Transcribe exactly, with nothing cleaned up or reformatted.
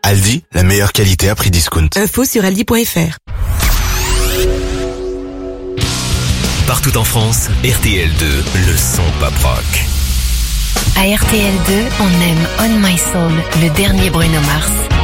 Aldi, la meilleure qualité à prix discount. Info sur aldi point f r. Partout en France, R T L deux, le son pop rock. À R T L deux, on aime On My Soul, le dernier Bruno Mars.